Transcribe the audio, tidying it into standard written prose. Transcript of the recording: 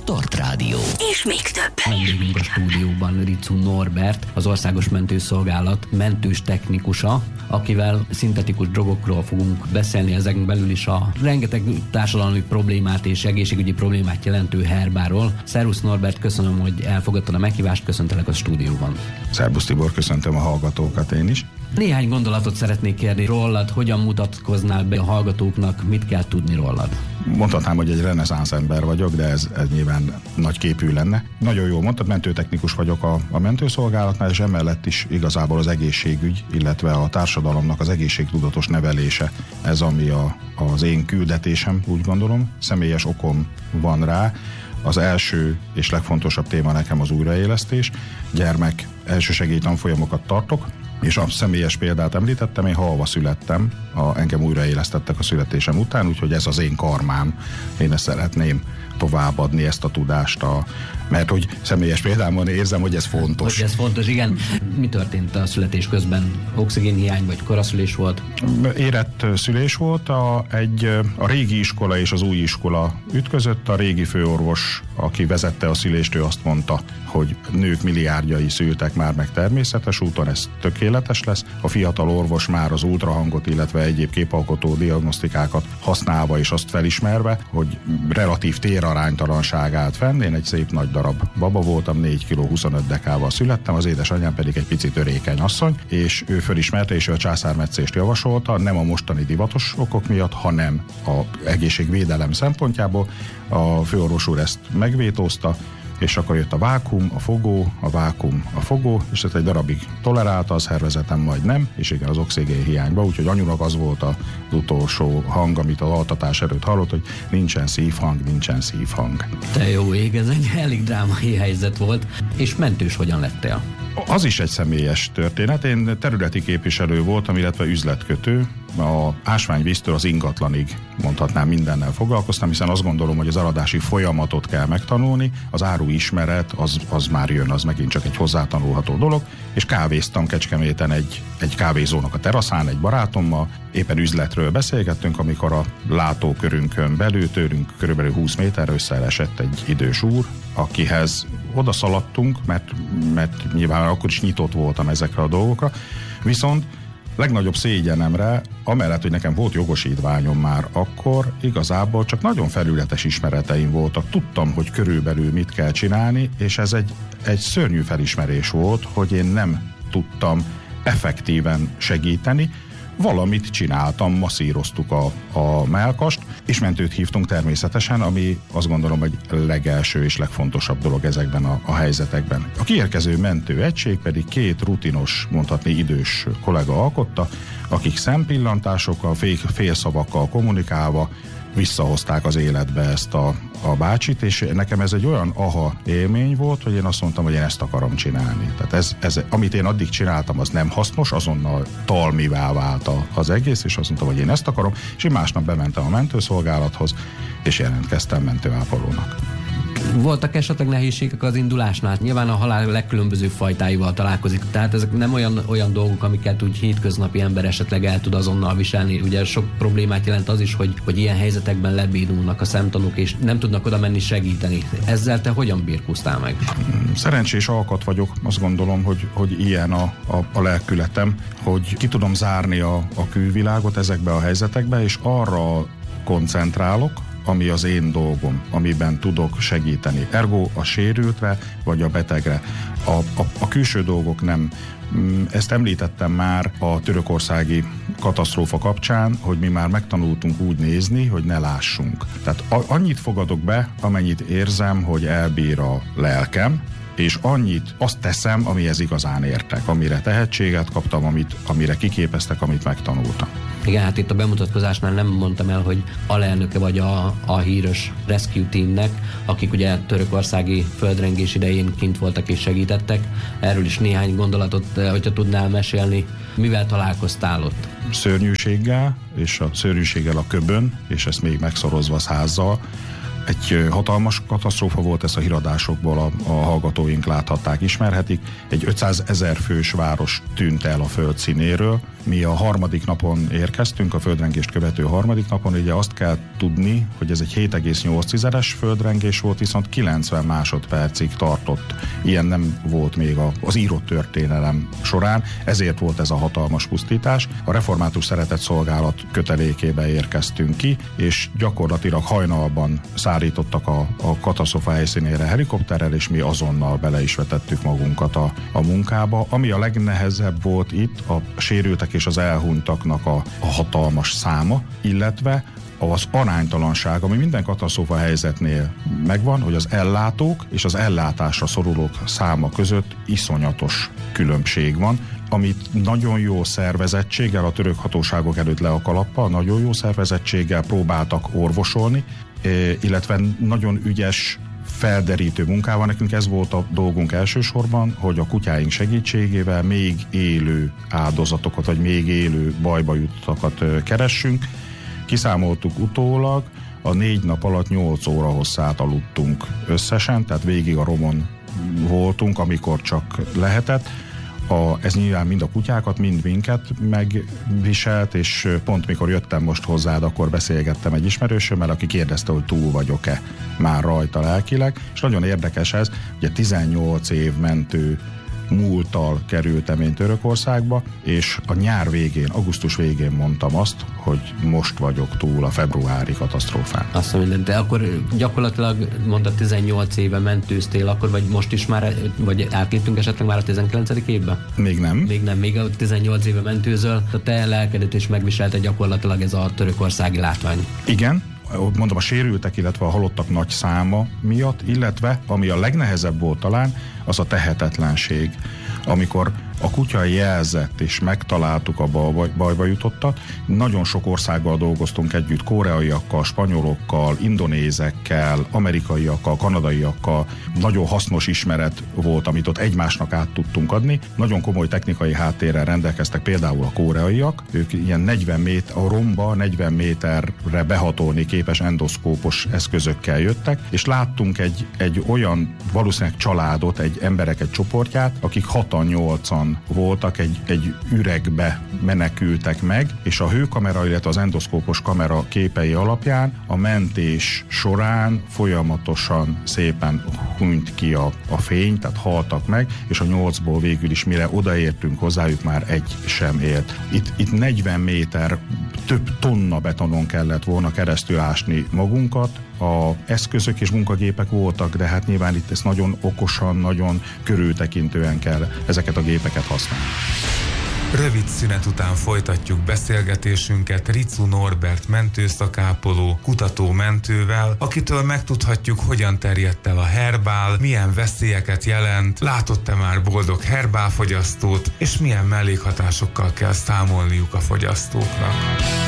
Start Rádió. És még több. Vendégünk a stúdióban Riczú Norbert, az Országos Mentőszolgálat mentős technikusa, akivel szintetikus drogokról fogunk beszélni, ezeken belül is a rengeteg társadalmi problémát és egészségügyi problémát jelentő herbáról. Szervusz Norbert, köszönöm, hogy elfogadtad a meghívást, köszöntelek a stúdióban. Szervusz Tibor, köszöntöm a hallgatókat én is. Néhány gondolatot szeretnék kérni rólad, hogyan mutatkoznál be a hallgatóknak, mit kell tudni rólad? Mondhatnám, hogy egy reneszánsz ember vagyok, de ez nyilván nagy képű lenne. Nagyon jól mondtad, mentőtechnikus vagyok a mentőszolgálatnál, és emellett is igazából az egészségügy, illetve a társadalomnak az egészségtudatos nevelése, ez ami az én küldetésem, úgy gondolom. Személyes okom van rá. Az első és legfontosabb téma nekem az újraélesztés. Gyermek elsősegély tanfolyamokat tartok, és a személyes példát említettem, én halva születtem, engem újraélesztettek a születésem után, úgyhogy ez az én karmám. Én ezt szeretném továbbadni, ezt a tudást, mert hogy személyes példámon érzem, hogy ez fontos. Hogy ez fontos, igen. Mi történt a születés közben? Oxigénhiány vagy koraszülés volt? Érett szülés volt, a régi iskola és az új iskola ütközött. A régi főorvos, aki vezette a szülést, ő azt mondta, hogy nők milliárdjai szültek már meg természetes úton, ez tökéletes lesz. A fiatal orvos már az ultrahangot, illetve egyéb képalkotó diagnosztikákat használva és azt felismerve, hogy relatív téraránytalanság állt fenn. Én egy szép nagy darab baba voltam, 4 kg 25 dekával születtem, az édesanyám pedig egy picit törékeny asszony, és ő fölismerte, és ő a császármetszést javasolta, nem a mostani divatos okok miatt, hanem az egészségvédelem szempontjából. A főorvos úr ezt megvétózta, és akkor jött a vákum, a fogó, a vákum, a fogó, és ezt egy darabig tolerálta, az szervezetem majd nem, és igen, az oxigén hiányba, úgyhogy anyunak az volt az utolsó hang, amit az altatás előtt hallott, hogy nincsen szívhang, nincsen szívhang. Te jó ég, ez egy elég drámai helyzet volt. És mentős hogyan lettél? Az is egy személyes történet. Én területi képviselő voltam, illetve üzletkötő. A ásványvíztől az ingatlanig mondhatnám mindennel foglalkoztam, hiszen azt gondolom, hogy az eladási folyamatot kell megtanulni, az áru ismeret, az már jön, az megint csak egy hozzátanulható dolog, és kávéztam Kecskeméten egy kávézónak a teraszán egy barátommal, éppen üzletről beszélgettünk, amikor a látókörünkön belül, tőlünk körülbelül 20 méterre összeesett egy idős úr, akihez oda szaladtunk, mert nyilván akkor is nyitott voltam ezekre a dolgokra, viszont legnagyobb szégyenemre, amellett, hogy nekem volt jogosítványom már akkor, igazából csak nagyon felületes ismereteim voltak. Tudtam, hogy körülbelül mit kell csinálni, és ez egy szörnyű felismerés volt, hogy én nem tudtam effektíven segíteni. Valamit csináltam, masszíroztuk a mellkast, és mentőt hívtunk természetesen, ami azt gondolom, hogy legelső és legfontosabb dolog ezekben a helyzetekben. A kiérkező mentőegység pedig 2 rutinos, mondhatni idős kollega alkotta, akik szempillantásokkal, félszavakkal kommunikálva visszahozták az életbe ezt a bácsit, és nekem ez egy olyan aha élmény volt, hogy én azt mondtam, hogy én ezt akarom csinálni. Tehát ez amit én addig csináltam, az nem hasznos, azonnal talmivá vált az egész, és azt mondtam, hogy én ezt akarom, és én másnap bementem a mentőszolgálathoz, és jelentkeztem mentőápolónak. Voltak esetleg nehézségek az indulásnál? Nyilván a halál legkülönbözőbb fajtáival találkozik, tehát ezek nem olyan dolgok, amiket úgy hétköznapi ember esetleg el tud azonnal viselni. Ugye sok problémát jelent az is, hogy ilyen helyzetekben lebénulnak a szemtanúk, és nem tudnak oda menni segíteni. Ezzel te hogyan birkóztál meg? Szerencsés alkat vagyok, azt gondolom, hogy ilyen a lelkületem, hogy ki tudom zárni a külvilágot ezekbe a helyzetekbe, és arra koncentrálok, ami az én dolgom, amiben tudok segíteni. Ergo a sérültre, vagy a betegre. A külső dolgok nem. Ezt említettem már a törökországi katasztrófa kapcsán, hogy mi már megtanultunk úgy nézni, hogy ne lássunk. Tehát annyit fogadok be, amennyit érzem, hogy elbír a lelkem, és annyit azt teszem, amihez igazán értek, amire tehetséget kaptam, amire kiképeztek, amit megtanultam. Igen, hát itt a bemutatkozásnál nem mondtam el, hogy alelnöke vagy a híres Rescue Teamnek, akik ugye törökországi földrengés idején kint voltak és segítettek. Erről is néhány gondolatot, hogyha tudnál mesélni. Mivel találkoztál ott? Szörnyűséggel, és a szörnyűséggel a köbön, és ezt még megszorozva 100-zal. Egy hatalmas katasztrófa volt, ezt a híradásokból a hallgatóink láthatták, ismerhetik. Egy 500 000 fős város tűnt el a föld színéről. Mi a harmadik napon érkeztünk, a földrengést követő harmadik napon, ugye azt kell tudni, hogy ez egy 7,8-es földrengés volt, viszont 90 másodpercig tartott. Ilyen nem volt még az írott történelem során, ezért volt ez a hatalmas pusztítás. A Református Szeretetszolgálat kötelékébe érkeztünk ki, és gyakorlatilag hajnalban szállítottak a katasztrófa helyszínére helikopterrel, és mi azonnal bele is vetettük magunkat a munkába. Ami a legnehezebb volt itt, a sérültek és az elhunytaknak a hatalmas száma, illetve az aránytalanság, ami minden katasztrófa helyzetnél megvan, hogy az ellátók és az ellátásra szorulók száma között iszonyatos különbség van, amit nagyon jó szervezettséggel, a török hatóságok előtt le a kalappal, nagyon jó szervezettséggel próbáltak orvosolni, illetve nagyon ügyes felderítő munkával. Nekünk ez volt a dolgunk elsősorban, hogy a kutyáink segítségével még élő áldozatokat, vagy még élő bajba jutottakat keressünk. Kiszámoltuk utólag, a 4 nap alatt 8 óra hosszát aludtunk összesen, tehát végig a romon voltunk, amikor csak lehetett. Ez nyilván mind a kutyákat, mind minket megviselt, és pont mikor jöttem most hozzád, akkor beszélgettem egy ismerősömmel, aki kérdezte, hogy túl vagyok-e már rajta lelkileg, és nagyon érdekes ez, ugye 18 év mentő múlttal kerültem én Törökországba, és a nyár végén, augusztus végén mondtam azt, hogy most vagyok túl a februári katasztrófán. Azt mondom, de akkor gyakorlatilag mondta 18 éve mentőztél, akkor vagy most is már, vagy átléptünk esetleg már a 19. évben? Még nem. Még a 18 éve mentőzöl, a te lelkedet is megviselte gyakorlatilag ez a törökországi látvány. Igen, mondom, a sérültek, illetve a halottak nagy száma miatt, illetve ami a legnehezebb volt talán, az a tehetetlenség. Amikor a kutya jelzett, és megtaláltuk a bajba jutottat, nagyon sok országgal dolgoztunk együtt, koreaiakkal, spanyolokkal, indonézekkel, amerikaiakkal, kanadaiakkal. Nagyon hasznos ismeret volt, amit ott egymásnak át tudtunk adni. Nagyon komoly technikai háttérrel rendelkeztek például a koreaiak. Ők ilyen a romba 40 méterre behatolni képes endoszkópos eszközökkel jöttek, és láttunk egy olyan valószínűleg családot, emberek egy csoportját, akik 6-8-an voltak, egy üregbe menekültek meg, és a hőkamera, illetve az endoszkópos kamera képei alapján a mentés során folyamatosan szépen hunyt ki a fény, tehát haltak meg, és a 8-ból végül is mire odaértünk hozzájuk, már egy sem élt. Itt 40 méter, több tonna betonon kellett volna keresztül ásni magunkat. A eszközök és munkagépek voltak, de hát nyilván itt ezt nagyon okosan, nagyon körültekintően kell ezeket a gépeket használni. Rövid szünet után folytatjuk beszélgetésünket Riczú Norbert mentőszakápoló, kutató-mentővel, akitől megtudhatjuk, hogyan terjedt el a herbál, milyen veszélyeket jelent, látott-e már boldog herbálfogyasztót, és milyen mellékhatásokkal kell számolniuk a fogyasztóknak.